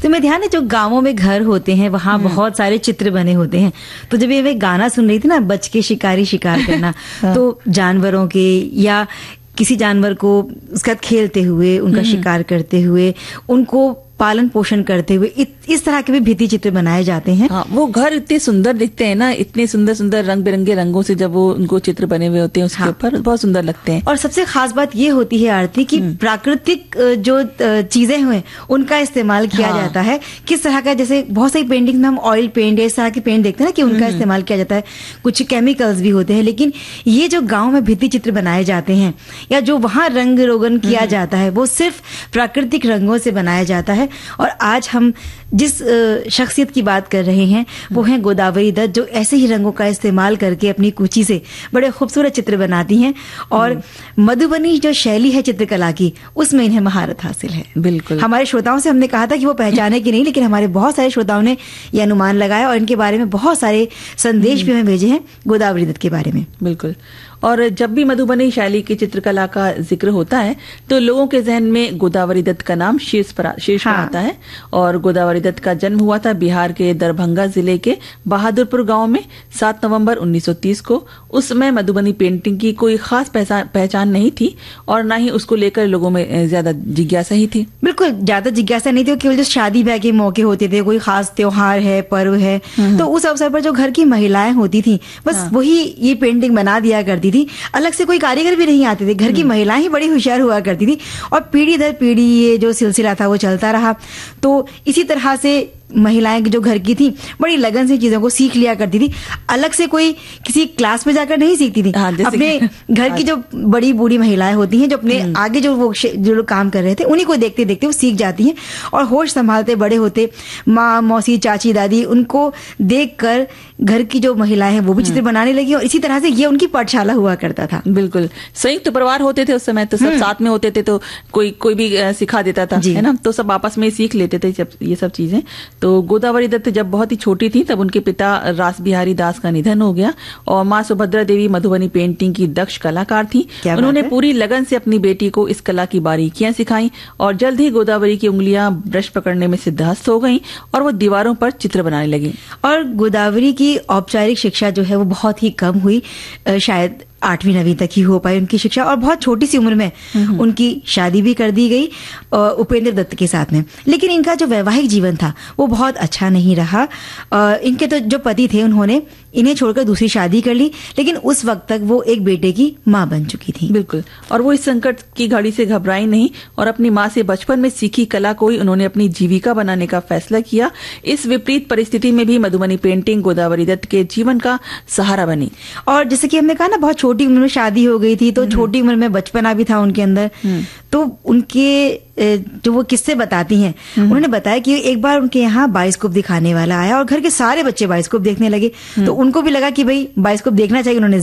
तो मैं ध्यान है जो गांवों में घर होते हैं वहां बहुत सारे चित्र बने होते हैं। तो जब ये मैं गाना सुन रही थी ना, बच के शिकारी शिकार करना, तो जानवरों के या किसी जानवर को उसके साथ खेलते हुए, उनका शिकार करते हुए, उनको पालन पोषण करते हुए इस तरह के भी भित्ति चित्र बनाए जाते हैं। हाँ, वो घर इतने सुंदर दिखते हैं ना, इतने सुंदर सुंदर रंग बिरंगे रंगों से जब वो उनको चित्र बने हुए होते हैं उसके ऊपर, बहुत सुंदर लगते हैं। और सबसे खास बात ये होती है आरती कि प्राकृतिक जो चीजें हुए उनका इस्तेमाल किया जाता है। किस तरह का, जैसे बहुत सारी पेंटिंग में हम ऑयल पेंट या इस तरह के पेंट देखते हैं ना कि उनका इस्तेमाल किया जाता है, कुछ केमिकल्स भी होते हैं, लेकिन ये जो गाँव में भित्ति चित्र बनाए जाते हैं या जो वहां रंग रोगन किया जाता है वो सिर्फ प्राकृतिक रंगों से बनाया जाता है। और आज हम जिस शख्सियत की बात कर रहे हैं वो है गोदावरी दत्त, जो ऐसे ही रंगों का इस्तेमाल करके अपनी कुची से बड़े खूबसूरत चित्र बनाती हैं। और मधुबनी जो शैली है चित्रकला की, उसमें इन्हें महारत हासिल है। बिल्कुल। हमारे श्रोताओं से हमने कहा था कि वो पहचाने कि नहीं, लेकिन हमारे बहुत सारे श्रोताओं ने ये अनुमान लगाया और इनके बारे में बहुत सारे संदेश भी हमें भेजे हैं गोदावरी दत्त के बारे में। बिल्कुल। और जब भी मधुबनी शैली की चित्रकला का जिक्र होता है तो लोगों के जहन में गोदावरी दत्त का नाम शीर्ष पर आता है। और गोदावरी दत्त का जन्म हुआ था बिहार के दरभंगा जिले के बहादुरपुर गांव में 7 नवंबर 1930 को। उस समय मधुबनी पेंटिंग की कोई खास पहचान नहीं थी और ना ही उसको लेकर लोगों में ज्यादा जिज्ञासा ही थी। बिल्कुल, ज्यादा जिज्ञासा नहीं थी, केवल जो शादी ब्याह के मौके होते थे, कोई खास त्योहार है, पर्व है, तो उस अवसर पर जो घर की महिलाएं होती थी बस वही ये पेंटिंग बना दिया करती थी। अलग से कोई कारीगर भी नहीं आते थे, घर की महिलाएं ही बड़ी होशियार हुआ करती थी और पीढ़ी दर पीढ़ी ये जो सिलसिला था वो चलता रहा। तो इसी तरह से महिलाएं जो घर की थी बड़ी लगन से चीजों को सीख लिया करती थी। अलग से कोई किसी क्लास में जाकर नहीं सीखती थी। अपने घर की जो बड़ी बूढ़ी महिलाएं होती हैं, जो अपने आगे जो लोग काम कर रहे थे उन्हीं को देखते देखते वो सीख जाती हैं और होश संभालते बड़े होते माँ, मौसी, चाची, दादी, उनको देखकर घर की जो महिलाएं हैं वो भी चित्र बनाने लगी और इसी तरह से ये उनकी पाठशाला हुआ करता था। बिल्कुल, संयुक्त परिवार होते थे उस समय, तो सब साथ में होते थे, तो कोई भी सिखा देता था, है ना, तो सब आपस में सीख लेते थे ये सब चीजें। तो गोदावरी दत्त जब बहुत ही छोटी थी तब उनके पिता रास बिहारी दास का निधन हो गया और माँ सुभद्रा देवी मधुबनी पेंटिंग की दक्ष कलाकार थी। उन्होंने पूरी लगन से अपनी बेटी को इस कला की बारीकियां सिखाई और जल्द ही गोदावरी की उंगलियां ब्रश पकड़ने में सिद्धहस्त हो गईं और वो दीवारों पर चित्र बनाने लगी। और गोदावरी की औपचारिक शिक्षा जो है वो बहुत ही कम हुई, शायद 8वीं 9वीं तक ही हो पाई उनकी शिक्षा और बहुत छोटी सी उम्र में उनकी शादी भी कर दी गई उपेंद्र दत्त के साथ में। लेकिन इनका जो वैवाहिक जीवन था वो बहुत अच्छा नहीं रहा। इनके तो जो पति थे उन्होंने इन्हें छोड़कर दूसरी शादी कर ली, लेकिन उस वक्त तक वो एक बेटे की मां बन चुकी थी। बिल्कुल, और वो इस संकट की घड़ी से घबराई नहीं और अपनी मां से बचपन में सीखी कला को ही उन्होंने अपनी जीविका बनाने का फैसला किया। इस विपरीत परिस्थिति में भी मधुबनी पेंटिंग गोदावरी दत्त के जीवन का सहारा बनी। और जैसे कि हमने कहा ना, बहुत छोटी उम्र में शादी हो गई थी, तो छोटी उम्र में बचपना भी था उनके अंदर। तो उनके जो वो किस्से बताती हैं, उन्होंने बताया कि एक बार उनके यहाँ बायोस्कोप दिखाने वाला आया और घर के सारे बच्चे बायोस्कोप देखने लगे, तो उनको भी लगा कि भाई बायोस्कोप देखना चाहिए। उन्होंने